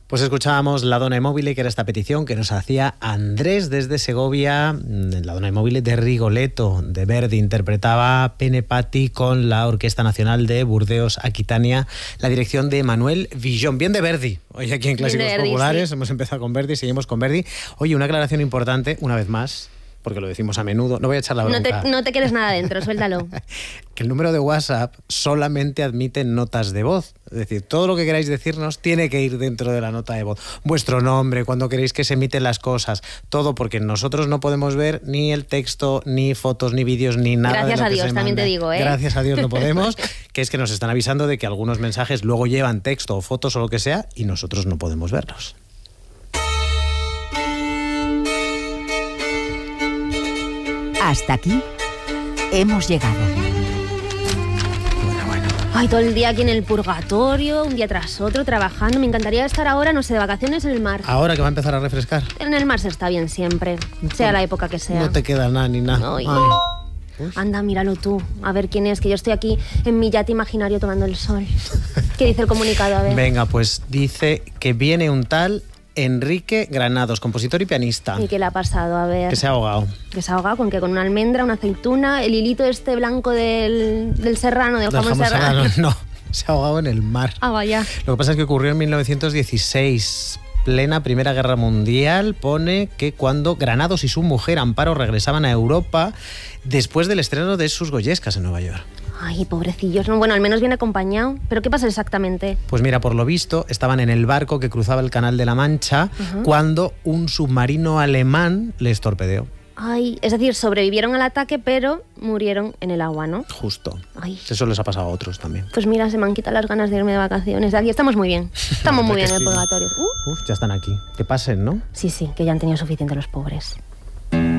Pues escuchábamos La Donna Immobile, que era esta petición que nos hacía Andrés desde Segovia. La Donna Immobile de Rigoletto, de Verdi. Interpretaba Pene Patti con la Orquesta Nacional de Burdeos Aquitania, la dirección de Manuel Villon. Bien de Verdi. Hoy aquí en Clásicos Verdi, Populares sí. Hemos empezado con Verdi, seguimos con Verdi. Oye, una aclaración importante, una vez más, porque lo decimos a menudo. No voy a echar la bronca. No te quedes nada dentro, suéltalo. Que el número de WhatsApp solamente admite notas de voz. Es decir, todo lo que queráis decirnos tiene que ir dentro de la nota de voz. Vuestro nombre, cuando queréis que se emiten las cosas, todo, porque nosotros no podemos ver ni el texto, ni fotos, ni vídeos, ni nada. Gracias de lo a que Dios, se también manda. te digo, ¿eh? Gracias a Dios no podemos, que es que nos están avisando de que algunos mensajes luego llevan texto o fotos o lo que sea y nosotros no podemos verlos. Hasta aquí hemos llegado. Bueno. Ay, todo el día aquí en el purgatorio, un día tras otro, trabajando. Me encantaría estar ahora, no sé, de vacaciones en el mar. Ahora que va a empezar a refrescar. En el mar se está bien siempre, sea la época que sea. No te queda nada ni nada. Ay. Ay. Anda, míralo tú, a ver quién es, que yo estoy aquí en mi yate imaginario tomando el sol. ¿Qué dice el comunicado? A ver. Venga, pues dice que viene un tal Enrique Granados, compositor y pianista. ¿Y qué le ha pasado? A ver. Que se ha ahogado. ¿Que se ha ahogado? ¿Con qué? ¿Con una almendra, una aceituna, el hilito este blanco del serrano, del jamón serrano? No, se ha ahogado en el mar. Ah, vaya. Lo que pasa es que ocurrió en 1916, plena Primera Guerra Mundial. Pone que cuando Granados y su mujer Amparo regresaban a Europa después del estreno de sus Goyescas en Nueva York. Ay, pobrecillos. No, bueno, al menos viene acompañado. ¿Pero qué pasa exactamente? Pues mira, por lo visto, estaban en el barco que cruzaba el Canal de la Mancha cuando un submarino alemán les torpedeó. Ay, es decir, sobrevivieron al ataque, pero murieron en el agua, ¿no? Justo. Ay. Eso les ha pasado a otros también. Pues mira, se me han quitado las ganas de irme de vacaciones. Aquí estamos muy bien. Estamos muy bien en el purgatorio. Uf, ya están aquí. Que pasen, ¿no? Sí, que ya han tenido suficiente los pobres.